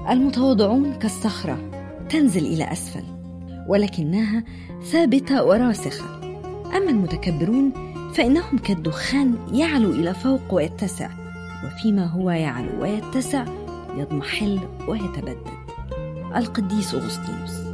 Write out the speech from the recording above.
المتواضعون كالصخرة تنزل إلى أسفل، ولكنها ثابتة وراسخة. أما المتكبرون فإنهم كالدخان يعلو إلى فوق ويتسع، وفيما هو يعلو ويتسع يضمحل ويتبدد. القديس أغسطينوس.